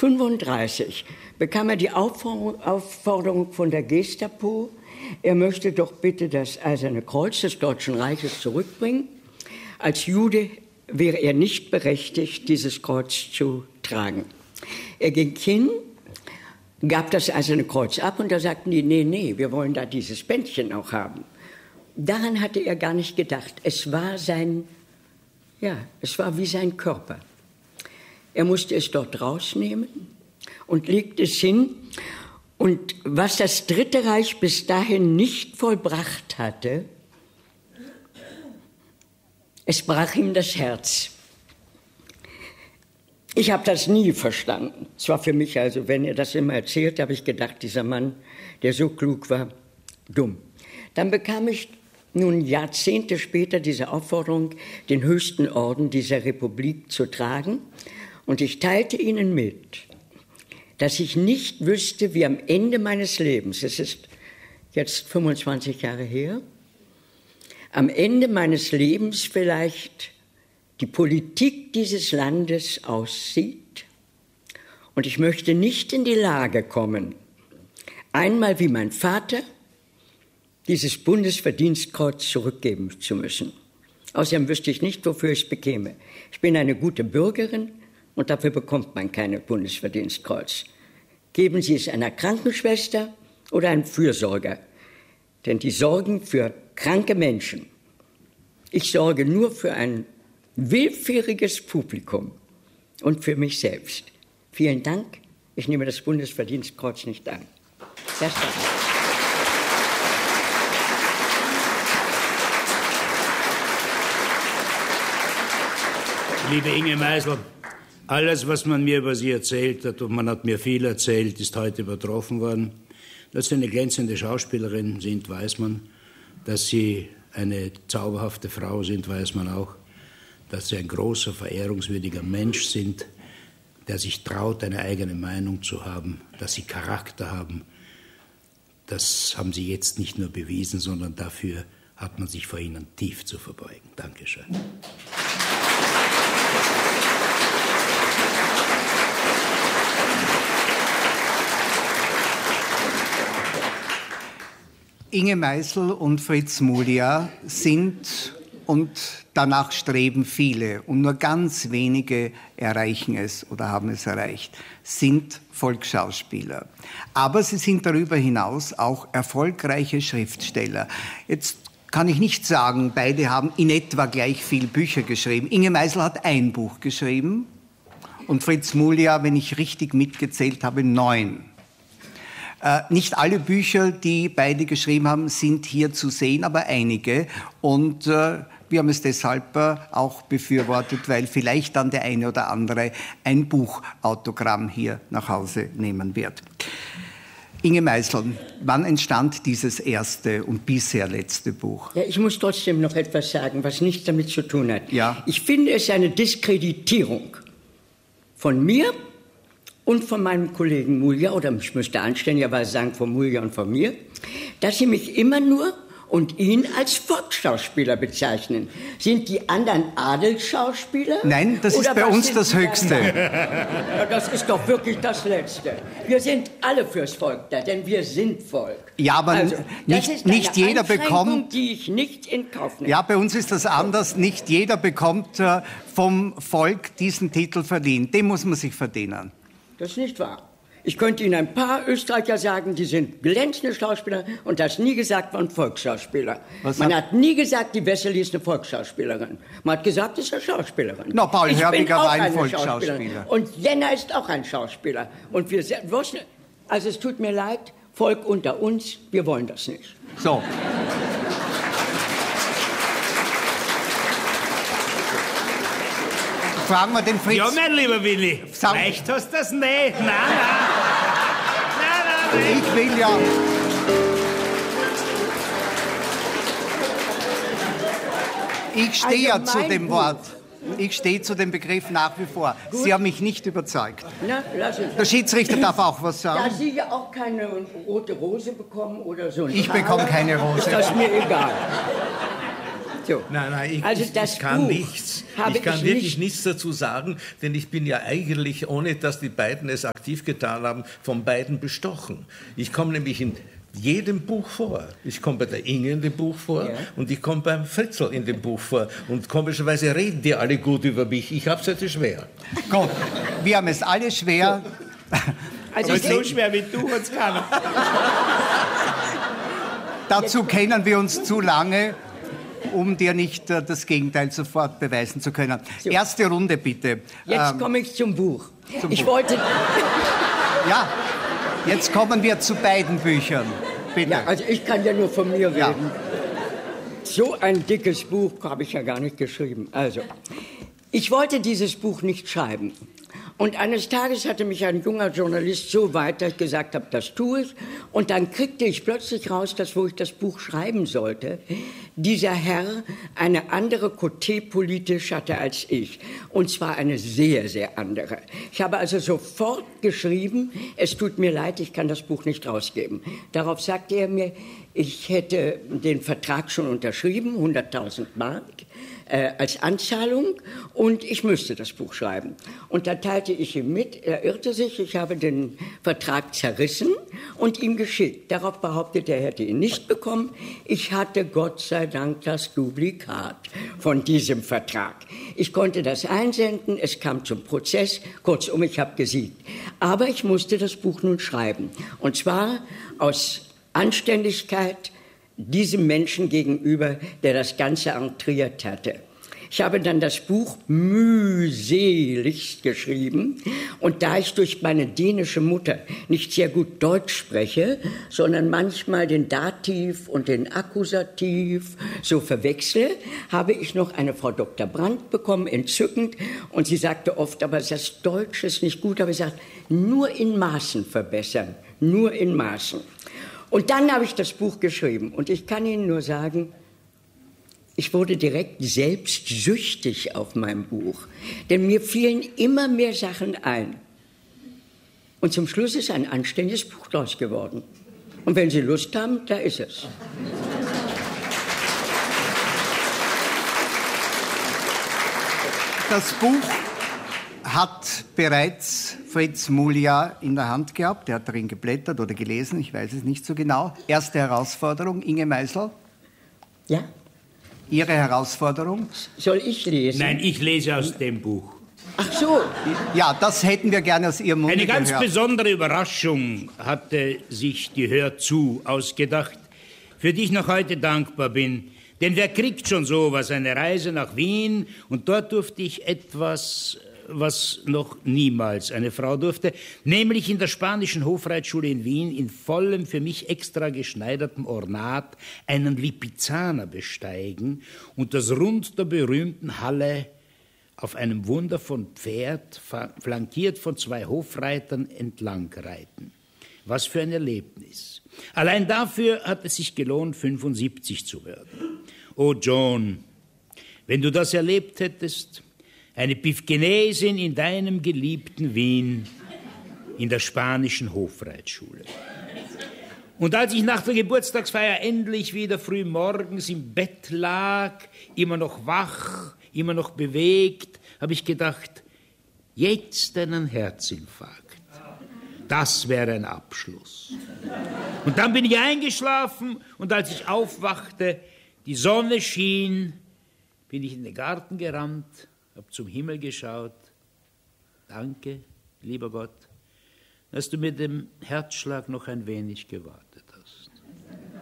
1935 bekam er die Aufforderung von der Gestapo, er möchte doch bitte das Eiserne Kreuz des Deutschen Reiches zurückbringen. Als Jude wäre er nicht berechtigt, dieses Kreuz zu tragen. Er ging hin, gab das Eiserne Kreuz ab und da sagten die, nee, wir wollen da dieses Bändchen auch haben. Daran hatte er gar nicht gedacht. Es war wie sein Körper. Er musste es dort rausnehmen und legte es hin. Und was das Dritte Reich bis dahin nicht vollbracht hatte, es brach ihm das Herz. Ich habe das nie verstanden. Es war für mich, also wenn er das immer erzählt, habe ich gedacht, dieser Mann, der so klug war, dumm. Dann bekam ich nun Jahrzehnte später diese Aufforderung, den höchsten Orden dieser Republik zu tragen. Und ich teilte ihnen mit, dass ich nicht wüsste, wie am Ende meines Lebens, es ist jetzt 25 Jahre her, am Ende meines Lebens vielleicht die Politik dieses Landes aussieht. Und ich möchte nicht in die Lage kommen, einmal wie mein Vater dieses Bundesverdienstkreuz zurückgeben zu müssen. Außerdem wüsste ich nicht, wofür ich es bekäme. Ich bin eine gute Bürgerin und dafür bekommt man keine Bundesverdienstkreuz. Geben Sie es einer Krankenschwester oder einem Fürsorger, denn die sorgen für kranke Menschen. Ich sorge nur für ein willfähriges Publikum und für mich selbst. Vielen Dank, ich nehme das Bundesverdienstkreuz nicht an. Das war's. Liebe Inge Meisel, alles, was man mir über Sie erzählt hat, und man hat mir viel erzählt, ist heute übertroffen worden. Dass Sie eine glänzende Schauspielerin sind, weiß man. Dass Sie eine zauberhafte Frau sind, weiß man auch. Dass Sie ein großer, verehrungswürdiger Mensch sind, der sich traut, eine eigene Meinung zu haben, dass Sie Charakter haben. Das haben Sie jetzt nicht nur bewiesen, sondern dafür hat man sich vor Ihnen tief zu verbeugen. Dankeschön. Inge Meisel und Fritz Muliar sind, und danach streben viele, und nur ganz wenige erreichen es oder haben es erreicht, sind Volksschauspieler. Aber sie sind darüber hinaus auch erfolgreiche Schriftsteller. Jetzt kann ich nicht sagen, beide haben in etwa gleich viel Bücher geschrieben. Inge Meisel hat ein Buch geschrieben und Fritz Muliar, wenn ich richtig mitgezählt habe, 9. Nicht alle Bücher, die beide geschrieben haben, sind hier zu sehen, aber einige. Und wir haben es deshalb auch befürwortet, weil vielleicht dann der eine oder andere ein Buchautogramm hier nach Hause nehmen wird. Inge Meisel, wann entstand dieses erste und bisher letzte Buch? Ja, ich muss trotzdem noch etwas sagen, was nichts damit zu tun hat. Ja. Ich finde es eine Diskreditierung von mir und von meinem Kollegen Muliar, oder ich müsste anständigerweise sagen von Muliar und von mir, dass Sie mich immer nur und ihn als Volksschauspieler bezeichnen. Sind die anderen Adelsschauspieler? Nein, das ist bei uns das Höchste. Ja, das ist doch wirklich das Letzte. Wir sind alle fürs Volk da, denn wir sind Volk. Ja, aber also, nicht jeder bekommt... die ich nicht in Kauf nehme. Ja, bei uns ist das anders. Nicht jeder bekommt vom Volk diesen Titel verliehen. Den muss man sich verdienen. Das ist nicht wahr. Ich könnte Ihnen ein paar Österreicher sagen, die sind glänzende Schauspieler und das nie gesagt waren Volksschauspieler. Man hat nie gesagt, die Wessely ist eine Volksschauspielerin. Man hat gesagt, sie ist eine Schauspielerin. No, Paul Hörbiger war ein Volksschauspieler. Und Jenner ist auch ein Schauspieler. Und wir, also es tut mir leid, Volk unter uns, wir wollen das nicht. So. Fragen wir den Fritz. Ja, mein lieber Willi, vielleicht hast du das nicht. Nein. Ich will ja... Ich stehe ja zu dem Wort. Ich stehe zu dem Begriff nach wie vor. Gut. Sie haben mich nicht überzeugt. Na, lass es. Der Schiedsrichter darf auch was sagen. Da Sie ja auch keine rote Rose bekommen oder so. Ich bekomme keine Rose. Ist das mir egal. So. Nein, ich kann nichts. Ich kann wirklich nichts dazu sagen, denn ich bin ja eigentlich, ohne dass die beiden es aktiv getan haben, von beiden bestochen. Ich komme nämlich in jedem Buch vor. Ich komme bei der Inge in dem Buch vor und ich komme beim Fritzl in dem Buch vor. Und komischerweise reden die alle gut über mich. Ich habe es heute schwer. Gut, wir haben es alle schwer. Also so schwer wie du uns kann. Dazu kennen wir uns zu lange, um dir nicht das Gegenteil sofort beweisen zu können. So. Erste Runde bitte. Jetzt komme ich zum Buch. Wollte... Ja, jetzt kommen wir zu beiden Büchern. Bitte. Ja, also ich kann ja nur von mir reden. Ja. So ein dickes Buch habe ich ja gar nicht geschrieben. Also, ich wollte dieses Buch nicht schreiben. Und eines Tages hatte mich ein junger Journalist so weit, dass ich gesagt habe, das tue ich. Und dann kriegte ich plötzlich raus, dass, wo ich das Buch schreiben sollte, dieser Herr eine andere Côté politisch hatte als ich. Und zwar eine sehr, sehr andere. Ich habe also sofort geschrieben, es tut mir leid, ich kann das Buch nicht rausgeben. Darauf sagte er mir, ich hätte den Vertrag schon unterschrieben, 100.000 Mark. Als Anzahlung und ich müsste das Buch schreiben. Und da teilte ich ihm mit, er irrte sich, ich habe den Vertrag zerrissen und ihm geschickt. Darauf behauptet er hätte ihn nicht bekommen. Ich hatte Gott sei Dank das Duplikat von diesem Vertrag. Ich konnte das einsenden, es kam zum Prozess, kurzum, ich habe gesiegt. Aber ich musste das Buch nun schreiben. Und zwar aus Anständigkeit, diesem Menschen gegenüber, der das Ganze entriert hatte. Ich habe dann das Buch mühseligst geschrieben und da ich durch meine dänische Mutter nicht sehr gut Deutsch spreche, sondern manchmal den Dativ und den Akkusativ so verwechsle, habe ich noch eine Frau Dr. Brandt bekommen, entzückend, und sie sagte oft, aber das Deutsch ist nicht gut, aber sie sagt, nur in Maßen verbessern, nur in Maßen. Und dann habe ich das Buch geschrieben und ich kann Ihnen nur sagen, ich wurde direkt selbstsüchtig auf meinem Buch, denn mir fielen immer mehr Sachen ein. Und zum Schluss ist ein anständiges Buch draus geworden. Und wenn Sie Lust haben, da ist es. Das Buch hat bereits Fritz Mulja in der Hand gehabt. Er hat darin geblättert oder gelesen, ich weiß es nicht so genau. Erste Herausforderung, Inge Meisel. Ja? Ihre Herausforderung? Soll ich lesen? Nein, ich lese aus dem Buch. Ach so. Ja, das hätten wir gerne aus Ihrem Mund gehört. Eine ganz besondere Überraschung hatte sich die Hör zu ausgedacht, für die ich noch heute dankbar bin. Denn wer kriegt schon sowas, eine Reise nach Wien? Und dort durfte ich etwas, was noch niemals eine Frau durfte, nämlich in der Spanischen Hofreitschule in Wien in vollem, für mich extra geschneidertem Ornat einen Lipizzaner besteigen und das Rund der berühmten Halle auf einem Wunder von Pferd, flankiert von 2 Hofreitern, entlang reiten. Was für ein Erlebnis. Allein dafür hat es sich gelohnt, 75 zu werden. Oh John, wenn du das erlebt hättest, eine Pifgenesin in deinem geliebten Wien, in der Spanischen Hofreitschule. Und als ich nach der Geburtstagsfeier endlich wieder früh morgens im Bett lag, immer noch wach, immer noch bewegt, habe ich gedacht, jetzt einen Herzinfarkt. Das wäre ein Abschluss. Und dann bin ich eingeschlafen und als ich aufwachte, die Sonne schien, bin ich in den Garten gerannt, habe zum Himmel geschaut. Danke, lieber Gott, dass du mir dem Herzschlag noch ein wenig gewahrt